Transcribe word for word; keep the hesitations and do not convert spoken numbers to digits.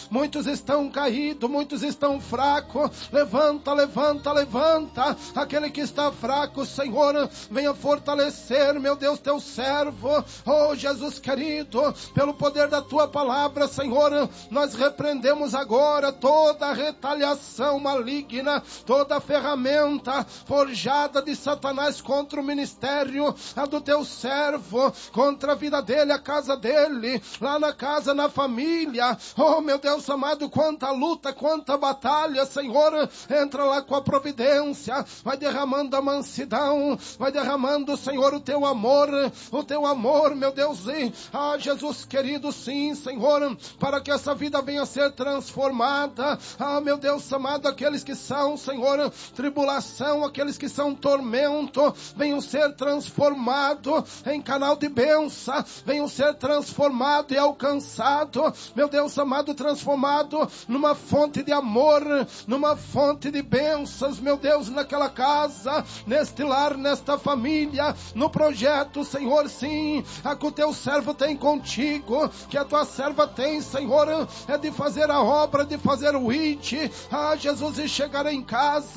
muitos estão caídos, muitos estão fracos. Levanta, levanta, levanta. Aquele que está fraco, Senhor, venha fortalecer, meu Deus, teu servo. Oh, Jesus querido, pelo poder da tua palavra, Senhor, nós repreendemos agora toda a retaliação maligna, toda a ferramenta forjada de Satanás contra o ministério a do teu servo, contra a vida dele, a casa dele, lá na casa, na família. Oh, meu Deus amado, quanta luta, quanta batalha, Senhor, entra lá com a providência, vai derramando a mansidão, vai derramando, Senhor, o teu amor, o teu amor, meu Deus, e, ah, Jesus querido, sim, Senhor, para que essa vida venha a ser transformada. Ah, meu Deus amado, aqueles que são, Senhor, tribulação, aqueles que são tormento, venham ser transformados em canal de bênção, venham ser transformados e alcançados, meu Deus amado, transformado numa fonte de amor, numa fonte de bênçãos, meu Deus, naquela casa, neste lar, nesta família, no projeto, Senhor, sim, a que o teu servo tem contigo, que a tua serva tem, Senhor, é de fazer a obra, de fazer o it, ah, Jesus, e chegar em casa,